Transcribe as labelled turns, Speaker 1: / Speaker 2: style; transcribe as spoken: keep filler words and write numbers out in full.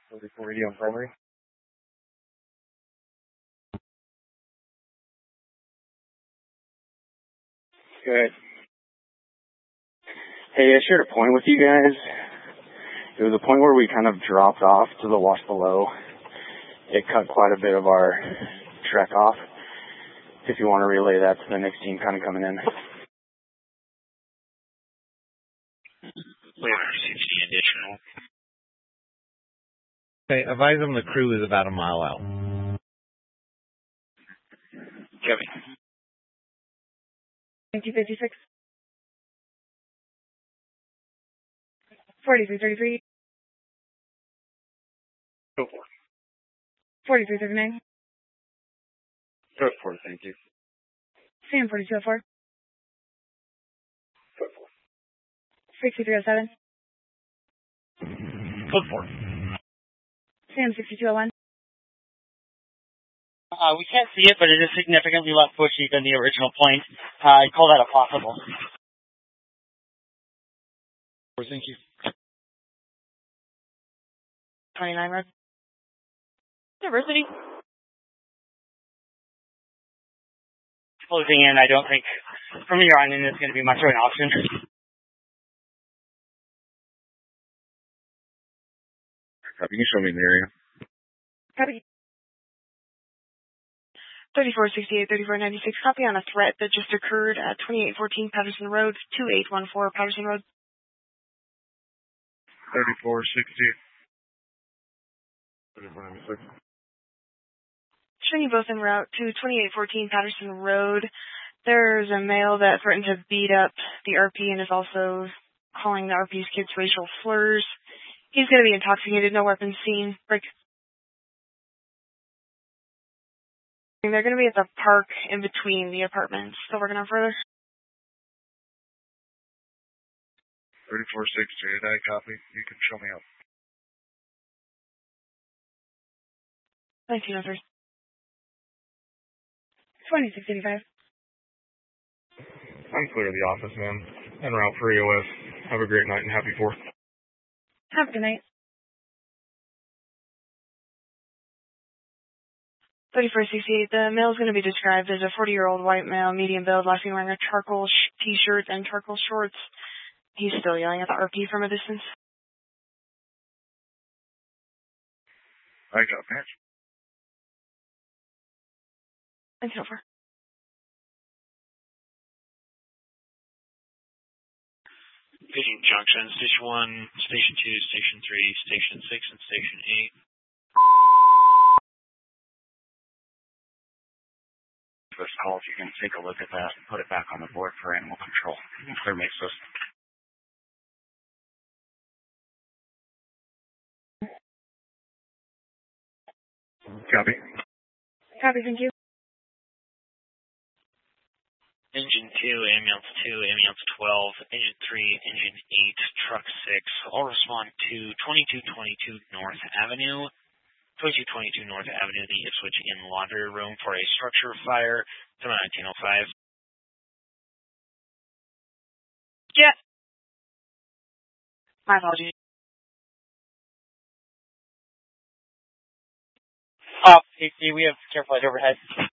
Speaker 1: forty-four eighty on primary. Good. Hey, I shared a point with you guys. It was a point where we kind of dropped off to the wash below. It cut quite a bit of our trek off. If you want to relay that to the next team kind of coming in.
Speaker 2: We have sixty additional.
Speaker 3: Okay, advise them the crew is about a mile out.
Speaker 2: Kevin.
Speaker 4: nineteen fifty-six. forty-three thirty-three.
Speaker 1: Go for it.
Speaker 4: forty-three thirty-nine.
Speaker 1: Go for it, thank you.
Speaker 4: Sam forty-two oh four.
Speaker 1: Go for it.
Speaker 4: sixty-three oh seven.
Speaker 2: Go for it.
Speaker 4: Sam sixty-two oh one.
Speaker 5: Uh, we can't see it, but it is significantly less bushy than the original point. Uh, I call that a possible.
Speaker 1: Thank you.
Speaker 4: twenty-nine road. Diversity.
Speaker 5: Closing in, I don't think, from here on in, it's going to be much of an option.
Speaker 1: Copy. You can show me the area.
Speaker 4: Copy. thirty-four sixty-eight, thirty-four ninety-six. Copy on a threat that just occurred at twenty-eight fourteen Patterson Road, two eight one four Patterson Road.
Speaker 1: thirty-four sixty-eight. thirty-four ninety-six.
Speaker 4: Showing you both en route to twenty-eight fourteen Patterson Road. There's a male that threatened to beat up the R P and is also calling the R P's kids racial slurs. He's going to be intoxicated, no weapons seen. Break. They're going to be at the park in between the apartments. Still working on further.
Speaker 1: thirty-four sixty-eight, I copy. You can show me up.
Speaker 4: nineteen oh three. twenty-six eighty-five.
Speaker 1: I'm clear of the office, man. En route for E O S. Have a great night and happy fourth.
Speaker 4: Have a good night. thirty-four sixty-eight. The male is going to be described as a forty-year-old white male, medium build, last seen wearing a charcoal sh- t-shirt and charcoal shorts. He's still yelling at the R P from a distance.
Speaker 1: I got match.
Speaker 4: nineteen oh four.
Speaker 2: Vision Junction, Station one, Station two, Station three, Station six, and Station eight.
Speaker 1: First call, if you can take a look at that and put it back on the board for animal control. Clear makes us. Copy.
Speaker 4: Copy, thank you.
Speaker 2: Engine two, ambulance two, ambulance twelve, engine three, engine eight, truck six. All respond to twenty-two twenty-two North Avenue. twenty-two twenty-two North Avenue, the Ipswich Inn laundry room for a structure fire. Come on, nineteen oh five.
Speaker 4: Yeah. My apologies.
Speaker 5: Uh, safety, we have care flight overhead.